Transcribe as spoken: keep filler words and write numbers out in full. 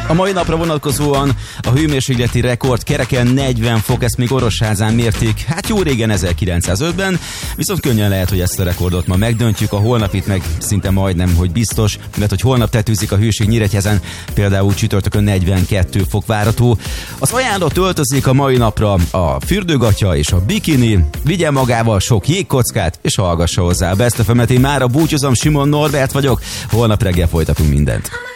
A mai napra vonatkozóan a hőmérsékleti rekord kereken negyven fok, ezt még Orosházán mérték, hát jó régen ezerkilencszázötben, viszont könnyen lehet, hogy ezt a rekordot ma megdöntjük, a holnapit meg szinte majdnem, hogy biztos, mert hogy holnap tetőzik a hőség Nyíregyházen, például csütörtökön negyvenkét fok várható. Az ajánlott öltözék a mai napra a fürdőgatya és a bikini, vigyen magával sok jégkockát, és hallgassa hozzá a Best ef emet. Én mára búcsúzom, Simon Norbert vagyok, holnap reggel folytatunk mindent.